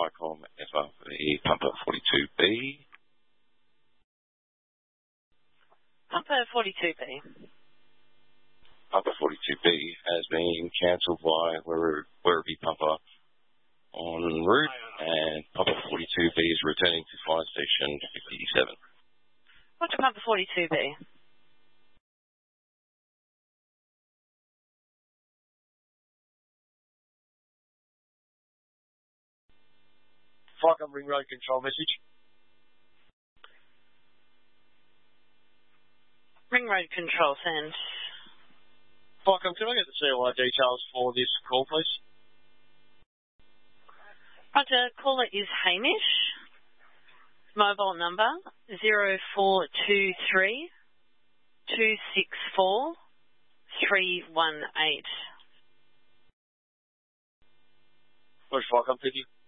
Vicom FRV Papa 42B. Papa 42B. Papa 42B has been cancelled by Werribee Papa en route, and Papa 42B is returning to Fire Station 57. What's Papa 42B? Vicom Ring Road Control message. Ring Road Control, send. Vicom, can I get the COI details for this call, please? Roger, caller is Hamish. Mobile number 0423 264 318. Push Vicom, thank you.